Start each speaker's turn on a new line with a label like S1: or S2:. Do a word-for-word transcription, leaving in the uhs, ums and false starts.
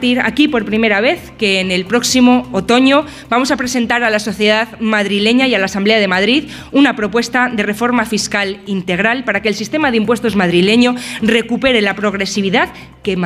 S1: compartir aquí por primera vez que en el próximo otoño vamos a presentar a la sociedad madrileña y a la Asamblea de Madrid una propuesta de reforma fiscal integral para que el sistema de impuestos madrileño recupere la progresividad que